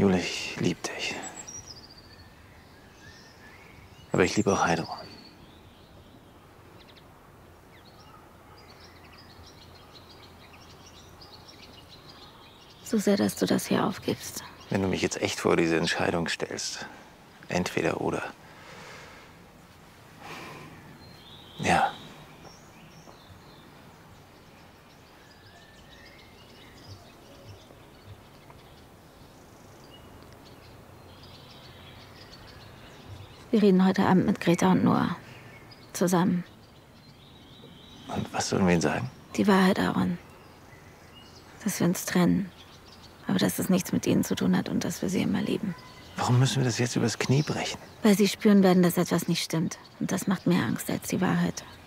Jule, ich liebe dich. Aber ich liebe auch Heidrun. So sehr, dass du das hier aufgibst. Wenn du mich jetzt echt vor diese Entscheidung stellst, entweder oder. Ja. Wir reden heute Abend mit Greta und Noah. Zusammen. Und was sollen wir ihnen sagen? Die Wahrheit, Aaron. Dass wir uns trennen. Aber dass es nichts mit ihnen zu tun hat und dass wir sie immer lieben. Warum müssen wir das jetzt übers Knie brechen? Weil sie spüren werden, dass etwas nicht stimmt. Und das macht mehr Angst als die Wahrheit.